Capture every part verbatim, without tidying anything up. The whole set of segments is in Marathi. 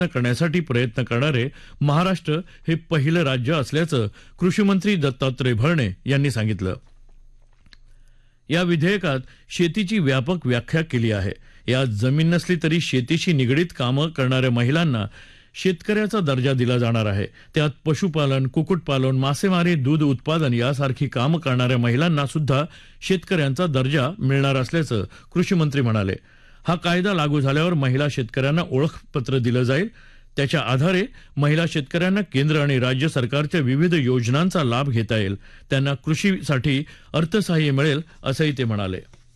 करण्यासाठी प्रयत्न करणारे महाराष्ट्र हे पहिलं राज्य असल्याचं कृषी मंत्री दत्तात्रय भरणे यांनी सांगितलं. या विधेयकात शेतीची व्यापक व्याख्या केली आहे. यात जमीन नसली तरी शेतीशी निगडीत कामं करणाऱ्या महिलांना शेतकऱ्याचा दर्जा दिला जाणार आहे. त्यात पशुपालन, कुक्कुटपालन, मासेमारी, दूध उत्पादन यासारखी कामं करणाऱ्या महिलांना सुद्धा शेतकऱ्यांचा दर्जा मिळणार असल्याचं कृषी मंत्री म्हणाले. हा कायदा लागू झाल्यावर महिला शेतकऱ्यांना ओळखपत्र दिलं जाईल. त्याच्या आधारे महिला शेतकऱ्यांना केंद्र आणि राज्य सरकारच्या विविध योजनांचा लाभ घेता येईल. त्यांना कृषीसाठी अर्थसहाय्य मिळेल असंही ते म्हणाले.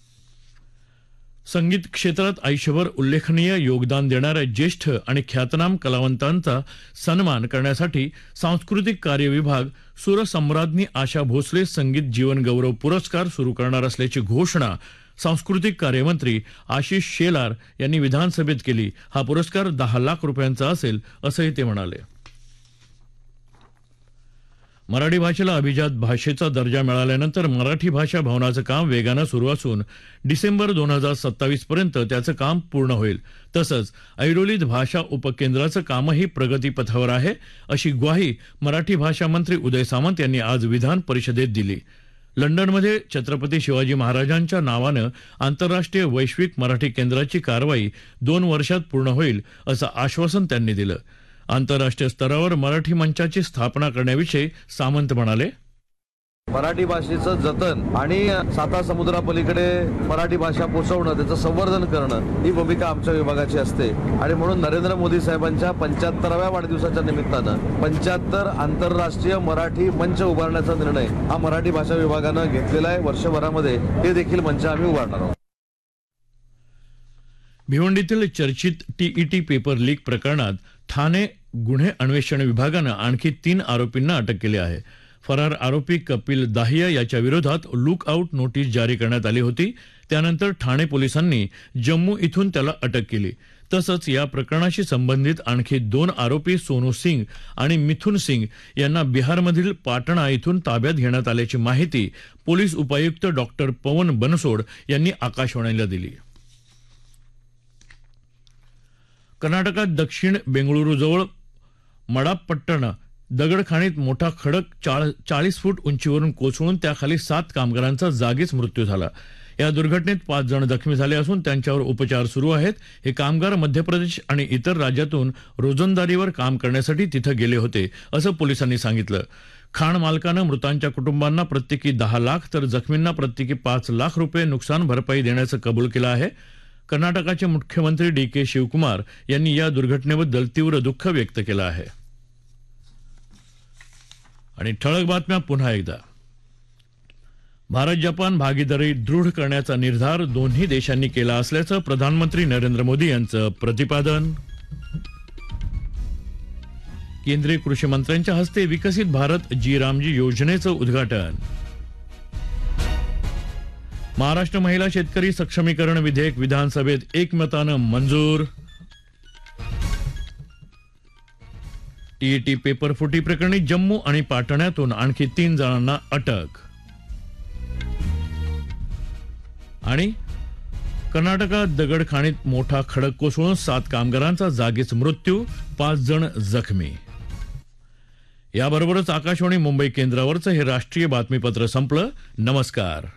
संगीत क्षेत्रात आयुष्यभर उल्लेखनीय योगदान देणाऱ्या ज्येष्ठ आणि ख्यातनाम कलावंतांचा सन्मान करण्यासाठी सांस्कृतिक कार्य विभाग सुरसम्राज्ञी आशा भोसले संगीत जीवन गौरव पुरस्कार सुरू करणार असल्याची घोषणा सांस्कृतिक कार्यमंत्री आशिष शेलार यांनी विधानसभेत केली. हा पुरस्कार दहा लाख रुपयांचा असेल असंही ते म्हणाले. मराठी भाषेला अभिजात भाषेचा दर्जा मिळाल्यानंतर मराठी भाषा भवनाचं काम वेगानं सुरू असून डिसेंबर दोन हजार सत्तावीस पर्यंत त्याचं काम पूर्ण होईल. तसंच ऐरोलीत भाषा उपकेंद्राचं कामही प्रगतीपथावर आहे, अशी ग्वाही मराठी भाषा मंत्री उदय सामंत यांनी आज विधान परिषदेत दिली. लंडनमध्ये छत्रपती शिवाजी महाराजांच्या नावानं आंतरराष्ट्रीय वैश्विक मराठी केंद्राची कारवाई दोन वर्षात पूर्ण होईल असं आश्वासन त्यांनी दिलं. आंतरराष्ट्रीय स्तरावर मराठी मंचाची स्थापना करण्याविषयी सामंत म्हणाले. मराठी भाषेचं जतन आणि साता समुद्रापलीकडे मराठी भाषा पोहोचवणं, त्याचं संवर्धन करणं ही भूमिका आमच्या विभागाची असते. आणि म्हणून नरेंद्र मोदी साहेबांच्या पंच्याहत्तराव्या वाढदिवसाच्या निमित्तानं पंच्याहत्तर आंतरराष्ट्रीय मराठी मंच उभारण्याचा निर्णय हा मराठी भाषा विभागानं घेतलेला आहे. वर्षभरामध्ये हे देखील मंच आम्ही उभारणार आहोत. भिवंडीतील चर्चित टीईटी पेपर लीक प्रकरणात ठाणे गुन्हे अन्वेषण विभागानं आणखी तीन आरोपींना अटक केली आहे. फरार आरोपी कपिल दाहिया याच्या विरोधात लुक आउट नोटीस जारी करण्यात आली होती. त्यानंतर ठाणे पोलिसांनी जम्मू इथून त्याला अटक केली. तसंच या प्रकरणाशी संबंधित आणखी दोन आरोपी सोनू सिंग आणि मिथुन सिंग यांना बिहारमधील पाटणा इथून ताब्यात घेण्यात आल्याची माहिती पोलीस उपायुक्त डॉक्टर पवन बनसोड यांनी आकाशवाणीला दिली. कर्नाटकात दक्षिण बेंगळुरूजवळ मडापट्टण दगडखाणीत मोठा खडक चाळीस फूट उंचीवरून कोसळून त्याखाली सात कामगारांचा जागीच मृत्यू झाला. या दुर्घटनेत पाच जण जखमी झाले असून त्यांच्यावर उपचार सुरू आहेत. हे कामगार मध्य प्रदेश आणि इतर राज्यातून रोजंदारीवर काम करण्यासाठी तिथं गेले होते असं पोलिसांनी सांगितलं. खाण मालकानं मृतांच्या कुटुंबांना प्रत्येकी दहा लाख तर जखमींना प्रत्येकी पाच लाख रुपये नुकसान भरपाई देण्याचं कबूल केलं आहे. कर्नाटकाचे मुख्यमंत्री डी के शिवकुमार यांनी या दुर्घटनेबद्दल तीव्र दुःख व्यक्त केलं आहे. आणि ठळक बातम्या पुन्हा एकदा. भारत जपान भागीदारी दृढ करण्याचा निर्धार दोन्ही देशांनी केला असल्याचं प्रधानमंत्री नरेंद्र मोदी यांचं प्रतिपादन. केंद्रीय कृषी मंत्र्यांच्या हस्ते विकसित भारत जी रामजी योजनेचं उद्घाटन. महाराष्ट्र महिला शेतकरी सक्षमीकरण विधेयक विधानसभेत एकमतानं मंजूर. टीईटी पेपर फुटी प्रकरणी जम्मू आणि पाटण्यातून आणखी तीन जणांना अटक. आणि कर्नाटकात दगडखाणीत मोठा खडक कोसळून सात कामगारांचा जागीच मृत्यू, पाच जण जखमी. याबरोबरच आकाशवाणी मुंबई केंद्रावरचं हे राष्ट्रीय बातमीपत्र संपलं. नमस्कार.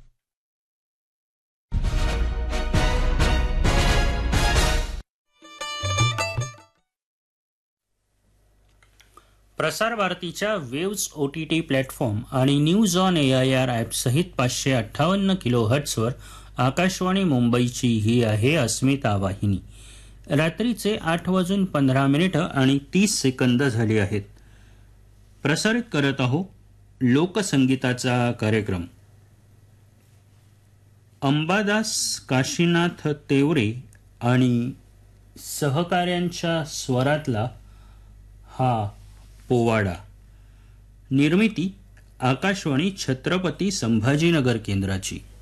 प्रसार भारतीच्या waves O T T platform आणि news on A I R app सहित पाचशे अठ्ठावन्न किलो हर्ट्सवर आकाशवाणी मुंबईची ही आहे अस्मिता वाहिनी. रात्रीचे आठ वाजून पंधरा मिनिटं आणि तीस सेकंद झाली आहेत. प्रसारित करत आहो लोकसंगीताचा कार्यक्रम. अंबादास काशीनाथ तेवरे आणि सहकाऱ्यांच्या स्वरातला हा पोवाडा. निर्मिती आकाशवाणी छत्रपती संभाजीनगर केंद्राची.